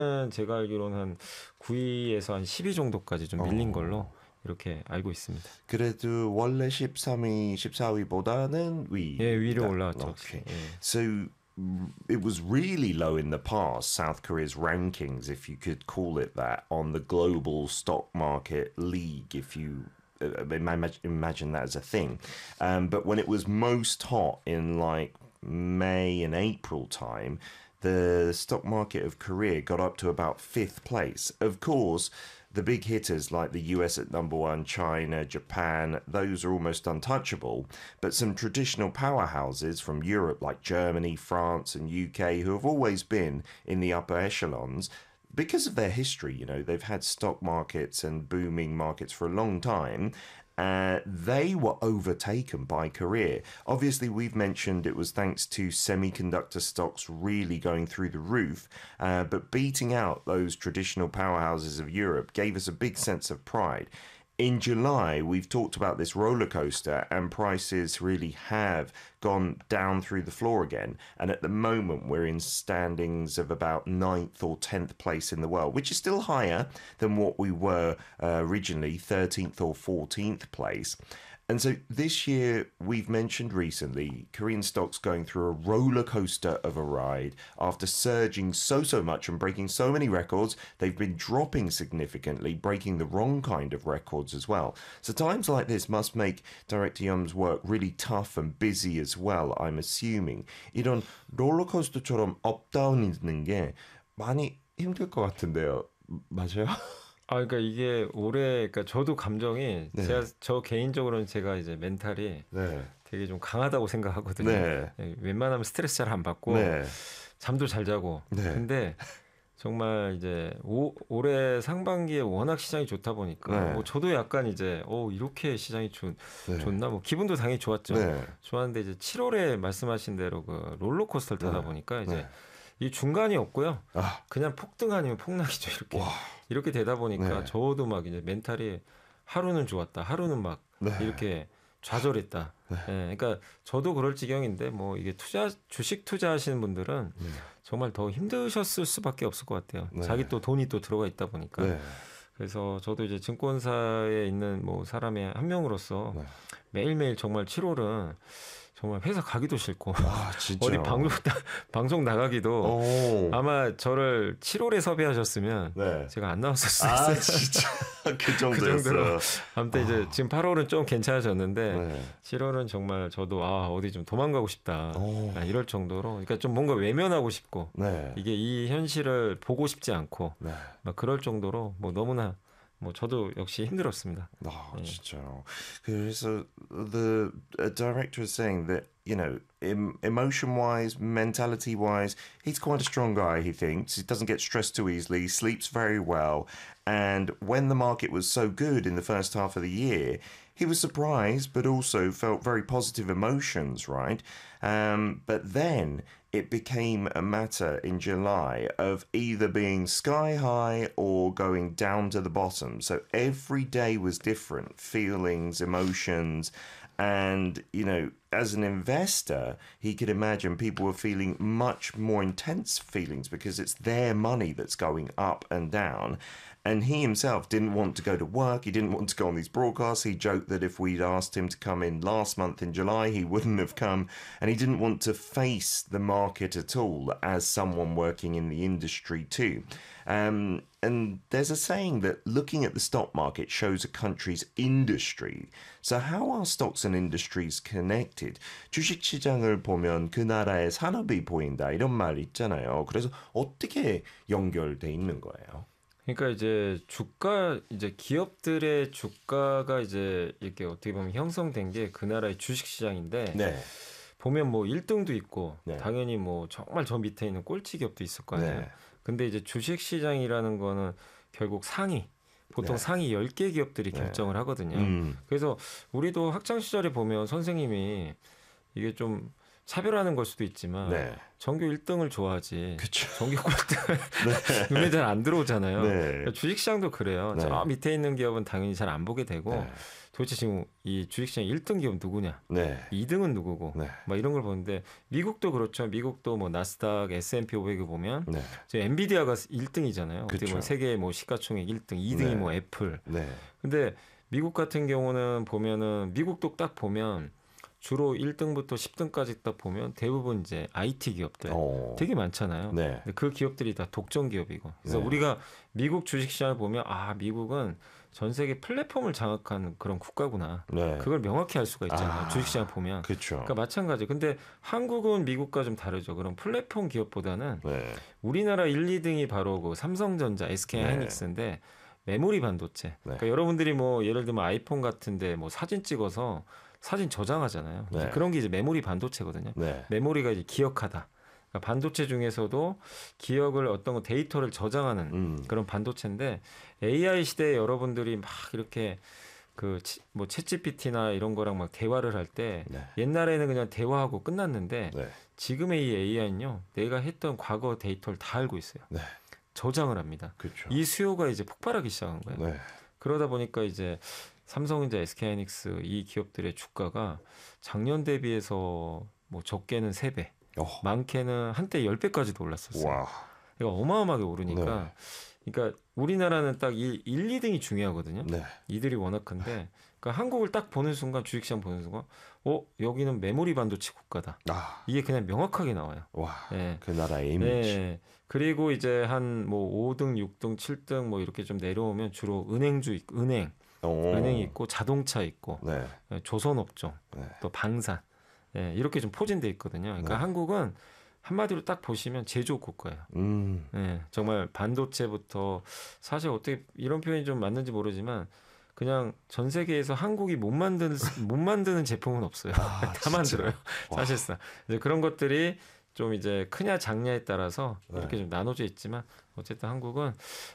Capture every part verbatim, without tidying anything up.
제가 알기로는 한 구 위에서 한 십 위 정도까지 좀 밀린 걸로 어. 이렇게 알고 있습니다. 그래도 원래 십삼 위, 십사 위보다는 예, 위로 위다. 올라왔죠, 확실히. Okay. 예. So it was really low in the past, South Korea's rankings, if you could call it that, on the global stock market league, if you uh, imagine, imagine that as a thing. Um, but when it was most hot in like May and April time, the stock market of Korea got up to about fifth place. Of course, the big hitters like the U S at number one, China, Japan, those are almost untouchable. But some traditional powerhouses from Europe like Germany, France, and U K, who have always been in the upper echelons, because of their history, you know, they've had stock markets and booming markets for a long time. Uh, they were overtaken by Korea. Obviously, we've mentioned it was thanks to semiconductor stocks really going through the roof, uh, but beating out those traditional powerhouses of Europe gave us a big sense of pride. In July, we've talked about this roller coaster, and prices really have gone down through the floor again. And at the moment, we're in standings of about ninth or tenth place in the world, which is still higher than what we were uh, originally, thirteenth or fourteenth place. And so this year, we've mentioned recently, Korean stocks going through a roller coaster of a ride. After surging so, so much and breaking so many records, they've been dropping significantly, breaking the wrong kind of records as well. So times like this must make Director Yum's work really tough and busy as well, I'm assuming. 이런 롤러코스터처럼 업다운 있는 게 많이 힘들 것 같은데요. 맞아요? 아, 그러니까 이게 올해, 그러니까 저도 감정이 네. 제가 저 개인적으로는 제가 이제 멘탈이 네. 되게 좀 강하다고 생각하거든요. 네. 예, 웬만하면 스트레스 잘 안 받고 네. 잠도 잘 자고. 네. 근데 정말 이제 오, 올해 상반기에 워낙 시장이 좋다 보니까 네. 뭐 저도 약간 이제 어 이렇게 시장이 좋, 네. 좋나 뭐 기분도 당연히 좋았죠. 네. 좋았는데 이제 칠월에 말씀하신 대로 그 롤러코스터를 타다 네. 보니까 이제 네. 이 중간이 없고요. 아. 그냥 폭등 아니면 폭락이죠. 이렇게 와. 이렇게 되다 보니까 네. 저도 막 이제 멘탈이 하루는 좋았다, 하루는 막 네. 이렇게 좌절했다. 네. 예, 그러니까 저도 그럴 지경인데 뭐 이게 투자 주식 투자하시는 분들은 네. 정말 더 힘드셨을 수밖에 없을 것 같아요. 네. 자기 또 돈이 또 들어가 있다 보니까. 네. 그래서 저도 이제 증권사에 있는 뭐 사람의 한 명으로서 네. 매일매일 정말 칠월은 정말 회사 가기도 싫고 아, 어디 방송 방송 나가기도 오. 아마 저를 칠월에 섭외하셨으면 네. 제가 안 나왔을 수 아, 있어요. 진짜 그 그 정도였어요. 정도로. 아무튼 아. 이제 지금 팔월은 좀 괜찮아졌는데 네. 칠월은 정말 저도 아 어디 좀 도망가고 싶다. 오. 아, 이럴 정도로 그러니까 좀 뭔가 외면하고 싶고 네. 이게 이 현실을 보고 싶지 않고 네. 막 그럴 정도로 뭐 너무나 뭐 저도 역시 힘들었습니다. 아, 네. 진짜요. 그래서 the uh, director is saying that, you know, em- emotion-wise, mentality-wise, he's quite a strong guy, he thinks. He doesn't get stressed too easily, sleeps very well. And when the market was so good in the first half of the year, he was surprised, but also felt very positive emotions, right? Um, but then it became a matter in July of either being sky high or going down to the bottom. So every day was different, feelings, emotions. And, you know, as an investor, he could imagine people were feeling much more intense feelings because it's their money that's going up and down. And he himself didn't want to go to work. He didn't want to go on these broadcasts. He joked that if we'd asked him to come in last month in July, he wouldn't have come. And he didn't want to face the market at all as someone working in the industry too. Um, and there's a saying that looking at the stock market shows a country's industry. So how are stocks and industries connected? 주식 시장을 보면 그 나라의 산업이 보인다 이런 말 있잖아요. 그래서 어떻게 연결돼 있는 거예요? 그러니까 이제 주가 이제 기업들의 주가가 이제 이렇게 어떻게 보면 형성된 게 그 나라의 주식 시장인데 네. 보면 뭐 일 등도 있고 네. 당연히 뭐 정말 저 밑에 있는 꼴찌 기업도 있을 거 아니에요. 네. 근데 이제 주식 시장이라는 거는 결국 상위 보통 네. 상위 열 개 기업들이 네. 결정을 하거든요. 음. 그래서 우리도 학창 시절에 보면 선생님이 이게 좀 차별하는 걸 수도 있지만 네. 전교 일 등을 좋아하지. 그쵸. 전교 꼴등을 네. 눈에 잘 안 들어오잖아요. 네. 그러니까 주식시장도 그래요. 네. 저 밑에 있는 기업은 당연히 잘 안 보게 되고 네. 도대체 지금 이 주식시장 일 등 기업 누구냐, 네. 이 등은 누구고, 네. 막 이런 걸 보는데 미국도 그렇죠. 미국도 뭐 나스닥, 에스 앤 피 오백 보면 네. 이제 엔비디아가 일 등이잖아요. 어떻게 보면 그쵸. 세계 뭐 시가총액 일 등, 이 등이 네. 뭐 애플. 네. 근데 미국 같은 경우는 보면은 미국도 딱 보면 주로 일 등부터 십 등까지 딱 보면 대부분 이제 아이티 기업들 어. 되게 많잖아요. 네. 근데 그 기업들이 다 독점 기업이고. 그래서 네. 우리가 미국 주식시장을 보면 아 미국은 전 세계 플랫폼을 장악한 그런 국가구나. 네. 그걸 명확히 알 수가 있잖아요. 아, 주식시장 보면. 그렇죠. 그러니까 마찬가지. 근데 한국은 미국과 좀 다르죠. 그런 플랫폼 기업보다는 네. 우리나라 일, 이 등이 바로 그 삼성전자, 에스케이 하이닉스인데 메모리 반도체. 네. 그러니까 여러분들이 뭐 예를 들면 아이폰 같은데 뭐 사진 찍어서 사진 저장하잖아요. 네. 그런 게 이제 메모리 반도체거든요. 네. 메모리가 이제 기억하다. 그러니까 반도체 중에서도 기억을 어떤 거 데이터를 저장하는 음. 그런 반도체인데 에이아이 시대에 여러분들이 막 이렇게 그 뭐 챗지피티나 이런 거랑 막 대화를 할 때 네. 옛날에는 그냥 대화하고 끝났는데 네. 지금의 이 에이아이는요. 내가 했던 과거 데이터를 다 알고 있어요. 네. 저장을 합니다. 그렇죠. 이 수요가 이제 폭발하기 시작한 거예요. 네. 그러다 보니까 이제 삼성전자, 에스케이하이닉스 이 기업들의 주가가 작년 대비해서 뭐 적게는 세 배, 어. 많게는 한때 십 배까지도 올랐었어요. 와. 그러니까 어마어마하게 오르니까 그러니까 우리나라는 딱 일, 이 등이 중요하거든요. 네. 이들이 워낙 큰데 그러니까 한국을 딱 보는 순간 주식시장 보는 순간 어 여기는 메모리 반도체 국가다. 아. 이게 그냥 명확하게 나와요. 와. 예. 그 나라의 이미지. 네. 그리고 이제 한 뭐 오 등, 육 등, 칠 등 뭐 이렇게 좀 내려오면 주로 은행주 있고 은행, 오. 은행이 있고 자동차 있고 네. 조선업종, 네. 또 방산 예, 이렇게 좀 포진돼 있거든요. 그러니까 네. 한국은 한마디로 딱 보시면 제조업 국가예요. 음. 예, 정말 반도체부터 사실 어떻게 이런 표현이 좀 맞는지 모르지만 그냥 전 세계에서 한국이 못 만드는 못 만드는 제품은 없어요. 아, 다 진짜? 만들어요. 와. 사실상 이제 그런 것들이 좀 이제 크냐 작냐에 따라서 네. 이렇게 좀 나눠져 있지만 어쨌든 한국은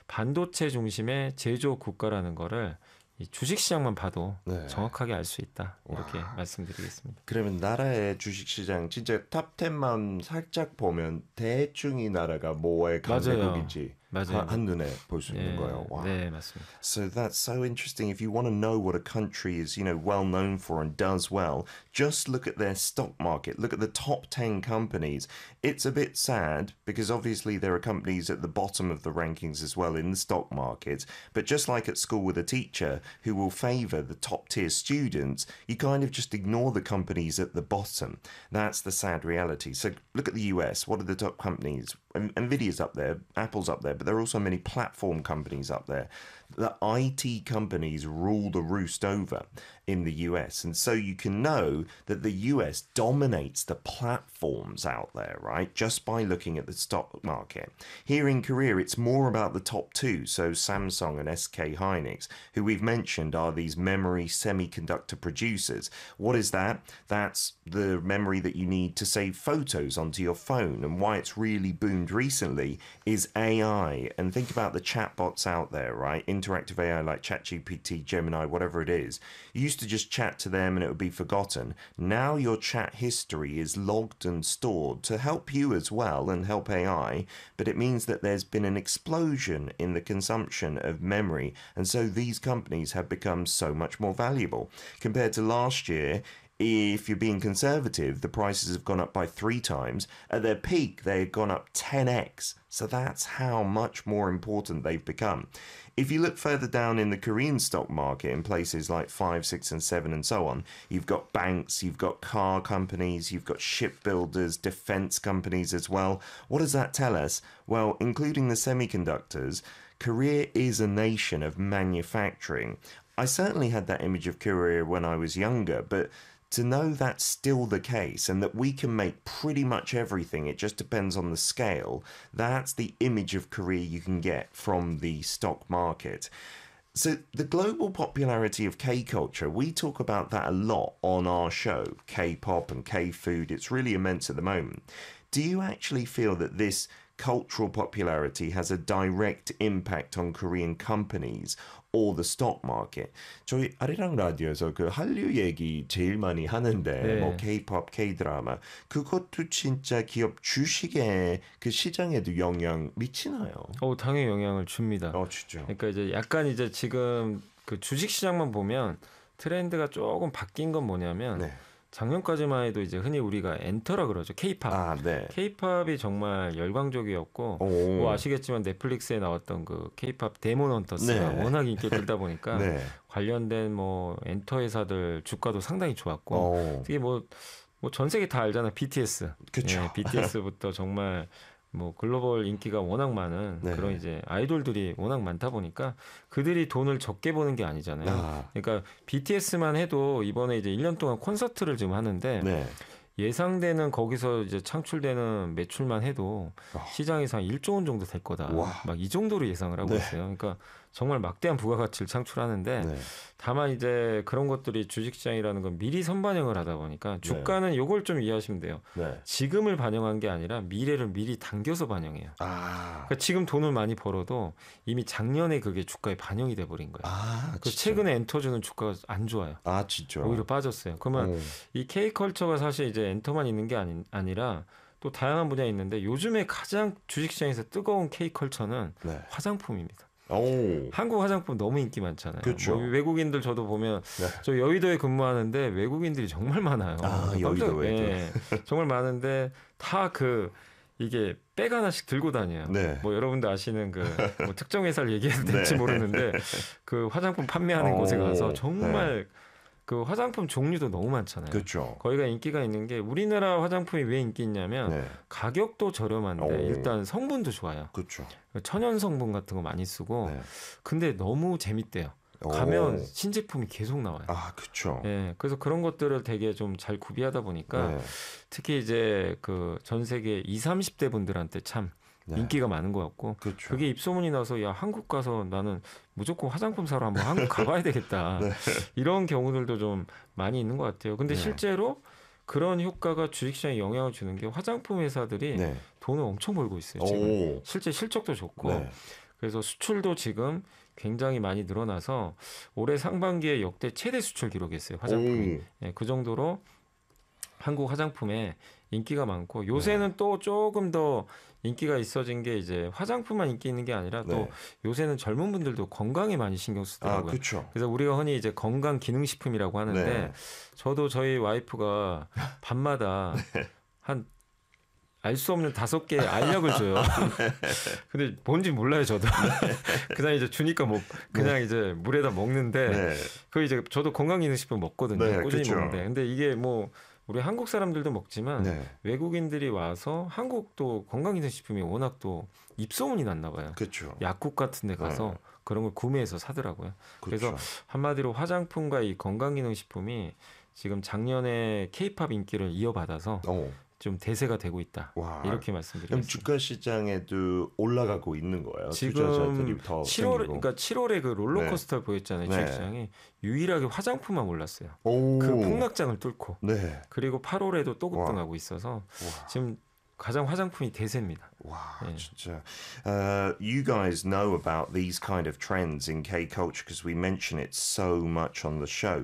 반도체 중심의 제조업 국가라는 거를 이 주식시장만 봐도 네. 정확하게 알 수 있다 이렇게 와. 말씀드리겠습니다. 그러면 나라의 주식시장 진짜 탑 텐만 살짝 보면 대충 이 나라가 뭐의 강대국인지 맞아요. 한, 한눈에 볼 수 있는 네, 거예요. 와. 네 맞습니다. So that's so interesting. If you want to know what a country is, you know, well known for and does well, just look at their stock market. Look at the top ten companies. It's a bit sad because obviously there are companies at the bottom of the rankings as well in the stock market. But just like at school with a teacher who will favor the top tier students, you kind of just ignore the companies at the bottom. That's the sad reality. So look at the U S. What are the top companies? Nvidia's up there, Apple's up there, but there are also many platform companies up there. The I T companies rule the roost over in the U S. And so you can know that the U S dominates the platforms out there, right? Just by looking at the stock market. Here in Korea, it's more about the top two. So Samsung and S K Hynix, who we've mentioned are these memory semiconductor producers. What is that? That's the memory that you need to save photos onto your phone. And why it's really boomed recently is A I. And think about the chatbots out there, right? Interactive A I like ChatGPT, Gemini, whatever it is. You used to just chat to them and it would be forgotten. Now your chat history is logged and stored to help you as well and help A I, but it means that there's been an explosion in the consumption of memory, and so these companies have become so much more valuable. Compared to last year, if you're being conservative, the prices have gone up by three times. At their peak, they had gone up ten x. So that's how much more important they've become. If you look further down in the Korean stock market in places like five, six, and seven, and so on, you've got banks, you've got car companies, you've got shipbuilders, defense companies as well. What does that tell us? Well, including the semiconductors, Korea is a nation of manufacturing. I certainly had that image of Korea when I was younger, but to know that's still the case and that we can make pretty much everything, it just depends on the scale, that's the image of Korea you can get from the stock market. So the global popularity of K-culture, we talk about that a lot on our show, K-pop and K-food. It's really immense at the moment. Do you actually feel that this cultural popularity has a direct impact on Korean companies or the stock market? 저희 아리랑 라디오에서 그 한류 얘기 제일 많이 하는데 네. 뭐 K-pop, K-드라마 그것도 진짜 기업 주식의 그 시장에도 영향 미치나요? 어, 당연히 영향을 줍니다. 어, 진짜. 그러니까 이제 약간 이제 지금 그 주식 시장만 보면 트렌드가 조금 바뀐 건 뭐냐면 네. 작년까지만 해도 이제 흔히 우리가 엔터라 그러죠. K-팝. 아, 네. K-팝이 정말 열광적이었고 오. 뭐 아시겠지만 net플릭스에 나왔던 그 K-팝 데몬 헌터스가 네. 워낙 인기를 끌다 보니까 네. 관련된 뭐 엔터 회사들 주가도 상당히 좋았고 오. 특히 뭐 뭐 전 세계 다 알잖아. 비티에스. 그쵸. 예, 비티에스부터 정말 뭐 글로벌 인기가 워낙 많은 네. 그런 이제 아이돌들이 워낙 많다 보니까 그들이 돈을 적게 버는 게 아니잖아요. 아. 그러니까 비티에스만 해도 이번에 이제 일 년 동안 콘서트를 지금 하는데 네. 예상되는 거기서 이제 창출되는 매출만 해도 어. 시장에서 한 일조 원 정도 될 거다. 와. 막 이 정도로 예상을 하고 네. 있어요. 그러니까 정말 막대한 부가가치를 창출하는데 네. 다만 이제 그런 것들이 주식시장이라는 건 미리 선반영을 하다 보니까 주가는 요걸 좀 이해하시면 돼요. 네. 지금을 반영한 게 아니라 미래를 미리 당겨서 반영해요. 아. 그러니까 지금 돈을 많이 벌어도 이미 작년에 그게 주가에 반영이 돼 버린 거예요. 아, 그래서 진짜. 최근에 엔터주는 주가가 안 좋아요. 아, 진짜. 오히려 빠졌어요. 그러면 오. 이 K컬처가 사실 이제 엔터만 있는 게 아니, 아니라 또 다양한 분야에 있는데 요즘에 가장 주식시장에서 뜨거운 K컬처는 네. 화장품입니다. 오. 한국 화장품 너무 인기 많잖아요. 그쵸. 뭐 외국인들 저도 보면 네. 저 여의도에 근무하는데 외국인들이 정말 많아요. 아, 깜짝- 여의도에도. 예, 정말 많은데 다 그 이게 백 하나씩 들고 다녀요. 네. 뭐 여러분들 아시는 그 뭐 특정 회사를 얘기해도 될지 네. 모르는데 그 화장품 판매하는 오, 곳에 가서 정말 그 화장품 종류도 너무 많잖아요. 그렇죠. 거기가 인기가 있는 게 우리나라 화장품이 왜 인기 있냐면 네. 가격도 저렴한데 오. 일단 성분도 좋아요. 그렇죠. 천연 성분 같은 거 많이 쓰고 네. 근데 너무 재밌대요. 오. 가면 신제품이 계속 나와요. 아, 그렇죠. 예, 그래서 그런 것들을 되게 좀 잘 구비하다 보니까 네. 특히 이제 그 전 세계 이십, 삼십 대 분들한테 참 네. 인기가 많은 것 같고 그렇죠. 그게 입소문이 나서 야 한국 가서 나는 무조건 화장품 사러 한번 한국 가봐야 되겠다 네. 이런 경우들도 좀 많이 있는 것 같아요. 근데 네. 실제로 그런 효과가 주식시장에 영향을 주는 게 화장품 회사들이 네. 돈을 엄청 벌고 있어요. 지금 오. 실제 실적도 좋고 네. 그래서 수출도 지금 굉장히 많이 늘어나서 올해 상반기에 역대 최대 수출 기록했어요. 화장품이. 오. 예, 그 정도로 한국 화장품에 인기가 많고 요새는 또 조금 더 인기가 있어진 게 이제 화장품만 인기 있는 게 아니라 또 네. 요새는 젊은 분들도 건강에 많이 신경 아, 쓰더라고요. 그렇죠. 그래서 우리가 흔히 이제 건강 기능식품이라고 하는데 네. 저도 저희 와이프가 밤마다 한 알 수 없는 다섯 개의 알약을 줘요. 근데 뭔지 몰라요, 저도. 그냥 이제 주니까 뭐 그냥 이제 물에다 먹는데 네. 그 이제 저도 건강기능식품 먹거든요. 네, 꾸준히 그쵸. 먹는데. 근데 이게 뭐 우리 한국 사람들도 먹지만 네. 외국인들이 와서 한국도 건강기능식품이 워낙 또 입소문이 났나 봐요. 그렇죠. 약국 같은 데 가서 네. 그런 걸 구매해서 사더라고요. 그래서 그렇죠. 한마디로 화장품과 이 건강기능식품이 지금 작년에 K-팝 인기를 이어받아서 오. 좀 대세가 되고 있다. 와. 이렇게 그럼 말씀드리겠습니다. 주가 시장에도 올라가고 있는 거예요. 지금 투자자들이 더 칠월 생기고. 그러니까 칠월에 그 롤러코스터를 보였잖아요. 네. 주식시장이 유일하게 화장품만 올랐어요. 오. 그 폭락장을 뚫고 네. 그리고 팔월에도 또 와. 급등하고 있어서 와. 지금 가장 화장품이 대세입니다. Wow, Yeah. 진짜. Uh, you guys know about these kind of trends in K culture because we mention it so much on the show.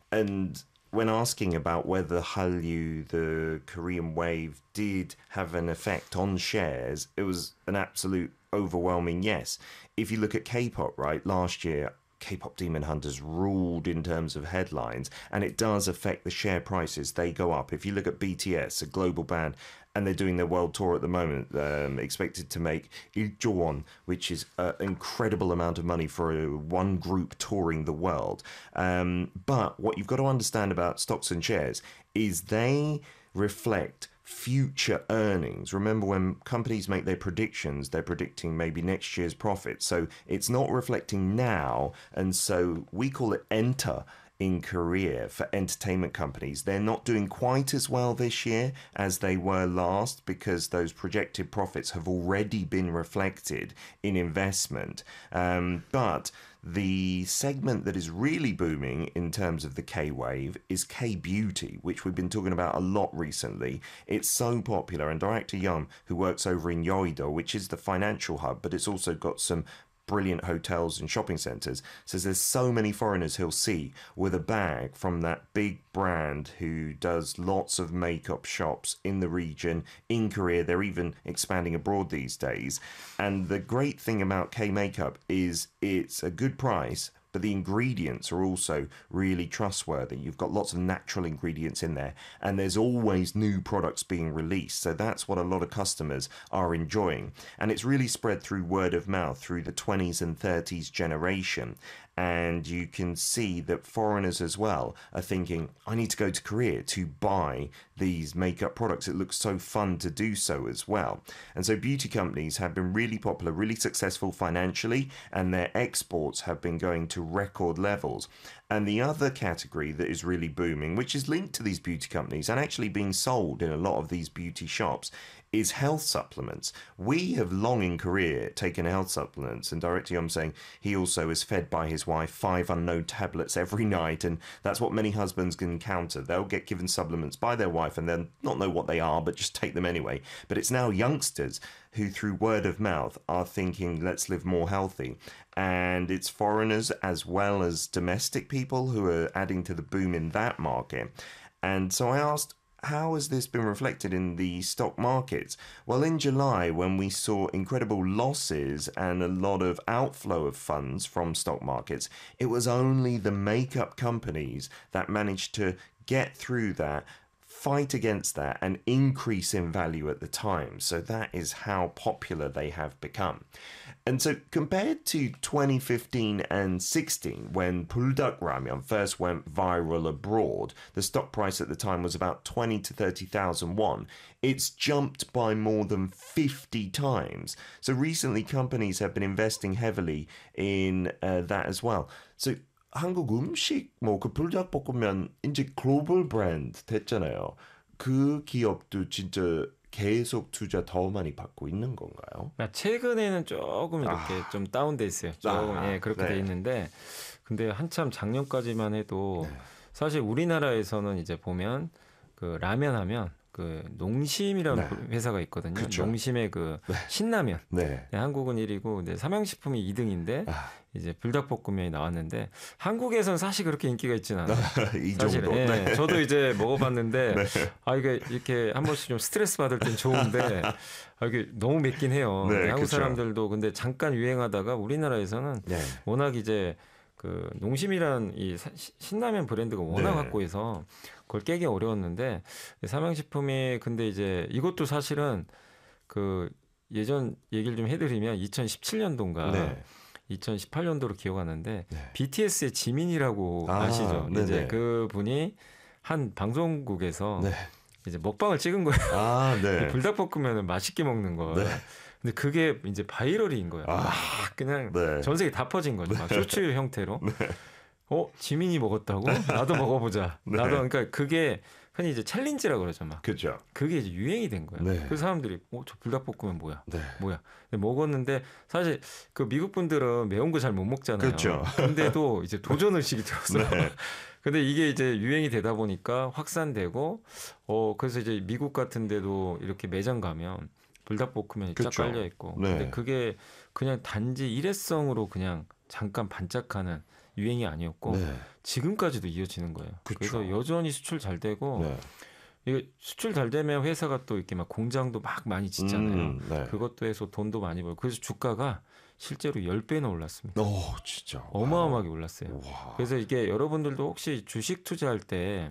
And when asking about whether Hallyu, the Korean wave, did have an effect on shares, it was an absolute overwhelming yes. If you look at K-pop, right, last year, K-pop Demon Hunters ruled in terms of headlines, and it does affect the share prices. They go up. If you look at B T S, a global band, and they're doing their world tour at the moment, um, expected to make 일조 won, which is an incredible amount of money for a, one group touring the world. Um, but what you've got to understand about stocks and shares is they reflect future earnings. Remember, when companies make their predictions, they're predicting maybe next year's profits. So it's not reflecting now. And so we call it enter in Korea for entertainment companies. They're not doing quite as well this year as they were last because those projected profits have already been reflected in investment. Um, but the segment that is really booming in terms of the K-wave is K-beauty, which we've been talking about a lot recently. It's so popular, and Director Yum, who works over in Yoido, which is the financial hub, but it's also got some brilliant hotels and shopping centres, says there's so many foreigners he'll see with a bag from that big brand who does lots of makeup shops in the region, in Korea. They're even expanding abroad these days. And the great thing about K Makeup is it's a good price, but the ingredients are also really trustworthy. You've got lots of natural ingredients in there, and there's always new products being released. So that's what a lot of customers are enjoying. And it's really spread through word of mouth through the twenties and thirties generation. And you can see that foreigners as well are thinking, I need to go to Korea to buy these makeup products. It looks so fun to do so as well. And so beauty companies have been really popular, really successful financially, and their exports have been going to record levels. And the other category that is really booming, which is linked to these beauty companies and actually being sold in a lot of these beauty shops, is health supplements. We have long in Korea taken health supplements, and Director Yum saying he also is fed by his wife five unknown tablets every night, and that's what many husbands can encounter. They'll get given supplements by their wife and then not know what they are, but just take them anyway. But it's now youngsters who, through word of mouth, are thinking, let's live more healthy. And it's foreigners as well as domestic people who are adding to the boom in that market. And so I asked, how has this been reflected in the stock markets? Well, in July, when we saw incredible losses and a lot of outflow of funds from stock markets, it was only the makeup companies that managed to get through that, fight against that, and increase in value at the time. So that is how popular they have become. And so compared to twenty fifteen and sixteen, when Buldak Ramyeon first went viral abroad, the stock price at the time was about twenty to thirty thousand won. It's jumped by more than fifty times. So recently companies have been investing heavily in uh, that as well. So 한국 음식 뭐 그 불닭볶음면 이제 글로벌 브랜드 됐잖아요. 그 기업도 진짜 계속 투자 더 많이 받고 있는 건가요? 최근에는 조금 이렇게 아. 좀 다운돼 있어요. 조금 아, 예, 그렇게 네. 돼 있는데, 근데 한참 작년까지만 해도 네. 사실 우리나라에서는 이제 보면 그 라면 하면 그 농심이라는 네. 회사가 있거든요. 그쵸. 농심의 그 네. 신라면. 네. 네, 한국은 일 위고, 근데 삼양식품이 이 등인데 아. 이제 불닭볶음면이 나왔는데 한국에서는 사실 그렇게 인기가 있지는 않아요. 이 사실은. 정도. 예, 네. 저도 이제 먹어봤는데 네. 아 이게 이렇게 한 번씩 좀 스트레스 받을 땐 좋은데 아, 이게 너무 맵긴 해요. 네, 한국 그쵸. 사람들도 근데 잠깐 유행하다가 우리나라에서는 네. 워낙 이제 그 농심이라는 이 사- 시- 신라면 브랜드가 워낙 네. 확고해서 그걸 깨기 어려웠는데 삼양식품이 근데 이제 이것도 사실은 그 예전 얘기를 좀 해드리면 이천십칠 년도인가 네. 이천십팔 년도로 기억하는데 네. 비티에스의 지민이라고 아, 아시죠? 네네. 이제 그 분이 한 방송국에서 네. 이제 먹방을 찍은 거예요. 아, 네. 불닭볶음면을 맛있게 먹는 거. 네. 근데 그게 이제 바이럴인 거예요. 아, 막 그냥 네. 전 세계 다 퍼진 거죠. 막 쇼츠 형태로. 어, 지민이 먹었다고? 나도 먹어보자. 네. 나도 그러니까 그게 흔히 이제 챌린지라고 그러죠. 막 그죠. 그게 이제 유행이 된 거예요. 네. 그래서 사람들이 어, 저 불닭볶음면 뭐야? 네. 뭐야? 근데 먹었는데 사실 그 미국 분들은 매운 거 잘 못 먹잖아요. 그렇죠. 근데도 이제 도전 의식이 들었어요. 네. 근데 이게 이제 유행이 되다 보니까 확산되고 어 그래서 이제 미국 같은 데도 이렇게 매장 가면 불닭볶음면이 쫙 그쵸. 깔려 있고. 네. 근데 그게 그냥 단지 일회성으로 그냥 잠깐 반짝하는 유행이 아니었고 네. 지금까지도 이어지는 거예요. 그쵸. 그래서 여전히 수출 잘 되고 네. 이게 수출 잘 되면 회사가 또 이렇게 막 공장도 막 많이 짓잖아요. 음, 네. 그것도 해서 돈도 많이 벌고 그래서 주가가 실제로 십 배나 올랐습니다. 오, 진짜. 어마어마하게 올랐어요. 와. 그래서 이게 여러분들도 혹시 주식 투자할 때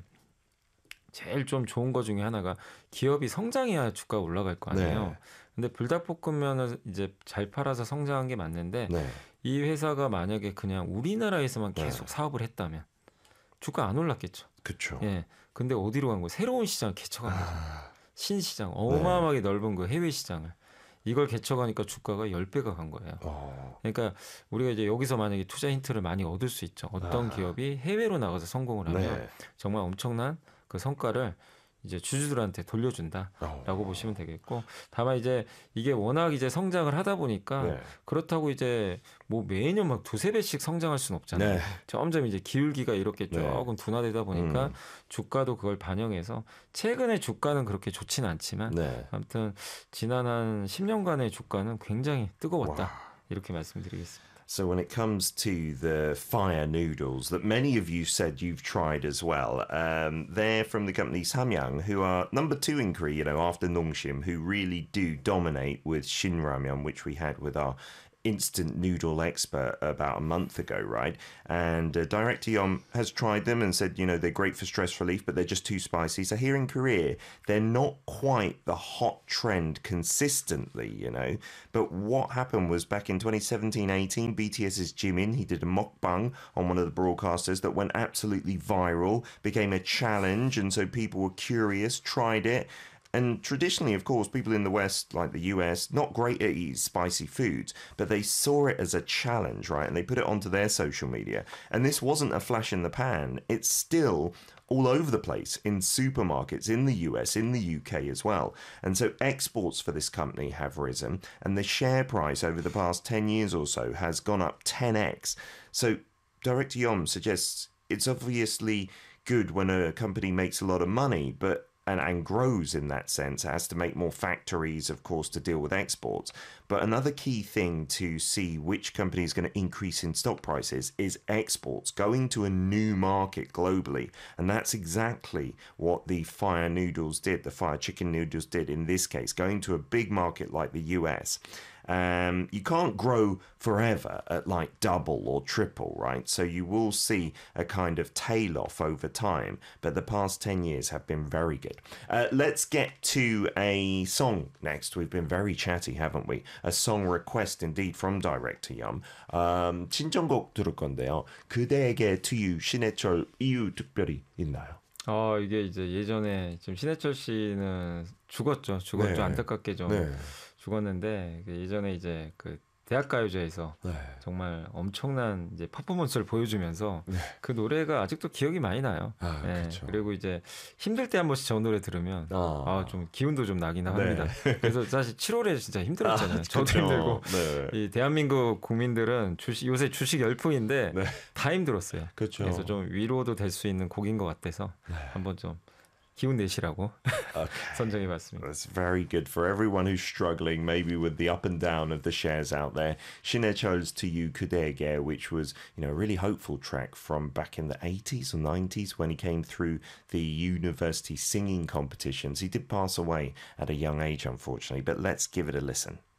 제일 좀 좋은 거 중에 하나가 기업이 성장해야 주가가 올라갈 거 아니에요. 네. 근데 불닭볶음면을 이제 잘 팔아서 성장한 게 맞는데 네. 이 회사가 만약에 그냥 우리나라에서만 네. 계속 사업을 했다면 주가 안 올랐겠죠. 그쵸. 예. 근데 어디로 간 거예요? 새로운 시장 개척한 거죠. 아, 신시장, 어마어마하게 넓은 그 해외 시장을 이걸 개척하니까 주가가 십 배가 간 거예요. 어. 그러니까 우리가 이제 여기서 만약에 투자 힌트를 많이 얻을 수 있죠. 어떤 아. 기업이 해외로 나가서 성공을 하면 네. 정말 엄청난 그 성과를 이제 주주들한테 돌려준다라고 어. 보시면 되겠고, 다만 이제 이게 워낙 이제 성장을 하다 보니까 네. 그렇다고 이제 뭐 매년 막 두세 배씩 성장할 수는 없잖아요. 네. 점점 이제 기울기가 이렇게 네. 조금 둔화되다 보니까 음. 주가도 그걸 반영해서 최근에 주가는 그렇게 좋지는 않지만 네. 아무튼 지난 한 십 년간의 주가는 굉장히 뜨거웠다. 와. 이렇게 말씀드리겠습니다. So when it comes to the fire noodles that many of you said you've tried as well, um, they're from the company Samyang, who are number two in Korea, you know, after Nongshim, who really do dominate with Shin Ramyeon, which we had with our instant noodle expert about a month ago, right? And uh, Director Yom has tried them and said, you know, they're great for stress relief, but they're just too spicy. So here in Korea, they're not quite the hot trend consistently, you know. But what happened was back in twenty seventeen eighteen, BTS's Jimin, he did a mukbang on one of the broadcasters that went absolutely viral, became a challenge, and so people were curious, tried it. And traditionally, of course, people in the West, like the U S, not great at eating spicy foods, but they saw it as a challenge, right? And they put it onto their social media. And this wasn't a flash in the pan. It's still all over the place in supermarkets in the U S, in the U K as well. And so exports for this company have risen, and the share price over the past ten years or so has gone up ten x. So Director Yom suggests it's obviously good when a company makes a lot of money, but And, and grows in that sense. It has to make more factories, of course, to deal with exports. But another key thing to see which company is going to increase in stock prices is exports, going to a new market globally. And that's exactly what the Fire Noodles did, the Fire Chicken Noodles did in this case, going to a big market like the U S. Um, you can't grow forever at like double or triple, right? So you will see a kind of tail off over time, but the past ten years have been very good. Uh, let's get to a song next. We've been very chatty, haven't we? A song request indeed from Director Yum. Um, 신청곡 들을 건데요. 그대에게 to you, 신해철 이유 특별히 있나요? 어, 이게 이제 예전에 지금 신해철 씨는 죽었죠. 죽었죠. 네. 안타깝게 좀. 네. 죽었는데 예전에 이제 그 대학가요제에서 네. 정말 엄청난 이제 퍼포먼스를 보여주면서 네. 그 노래가 아직도 기억이 많이 나요. 아, 네. 그렇죠. 그리고 이제 힘들 때 한 번씩 저 노래 들으면 아. 아, 좀 기운도 좀 나긴 합니다. 네. 그래서 사실 칠월에 진짜 힘들었잖아요. 아, 저도 그렇죠. 힘들고 네. 이 대한민국 국민들은 주식, 요새 주식 열풍인데 네. 다 힘들었어요. 그렇죠. 그래서 좀 위로도 될 수 있는 곡인 것 같아서 네. 한번 좀 기운 내시라고 Okay. 선정해봤습니다. That's very good for everyone who's struggling, maybe with the up and down of the shares out there. 신해철's To You 그대에게, which was, you know, a really hopeful track from back in the eighties or nineties when he came through the university singing competitions. He did pass away at a young age, unfortunately, but let's give it a listen.